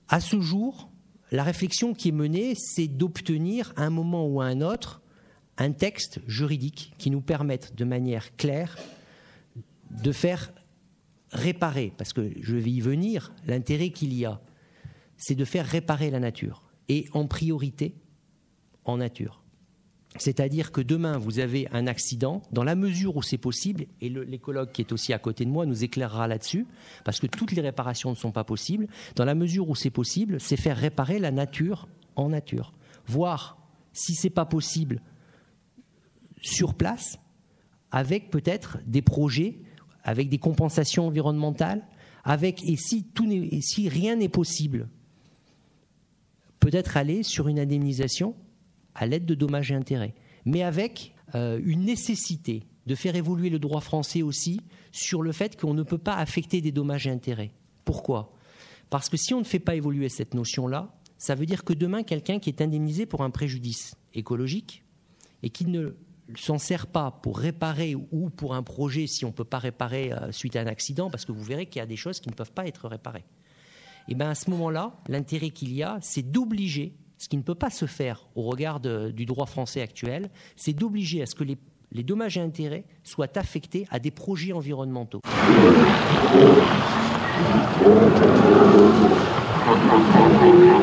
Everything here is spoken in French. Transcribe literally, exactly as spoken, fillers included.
À ce jour, la réflexion qui est menée, c'est d'obtenir à un moment ou à un autre un texte juridique qui nous permette de manière claire de faire réparer, parce que je vais y venir, l'intérêt qu'il y a, c'est de faire réparer la nature, et en priorité en nature. C'est-à-dire que demain, vous avez un accident, dans la mesure où c'est possible, et le, l'écologue qui est aussi à côté de moi nous éclairera là-dessus, parce que toutes les réparations ne sont pas possibles, dans la mesure où c'est possible, c'est faire réparer la nature en nature. Voir si ce n'est pas possible sur place, avec peut-être des projets, avec des compensations environnementales, avec, et si, tout n'est, et si rien n'est possible, peut-être aller sur une indemnisation à l'aide de dommages et intérêts, mais avec euh, une nécessité de faire évoluer le droit français aussi sur le fait qu'on ne peut pas affecter des dommages et intérêts. Pourquoi ? Parce que si on ne fait pas évoluer cette notion-là, ça veut dire que demain, quelqu'un qui est indemnisé pour un préjudice écologique et qui ne s'en sert pas pour réparer ou pour un projet, si on ne peut pas réparer euh, suite à un accident, parce que vous verrez qu'il y a des choses qui ne peuvent pas être réparées. Et bien à ce moment-là, l'intérêt qu'il y a, c'est d'obliger, ce qui ne peut pas se faire au regard de, du droit français actuel, c'est d'obliger à ce que les, les dommages et intérêts soient affectés à des projets environnementaux.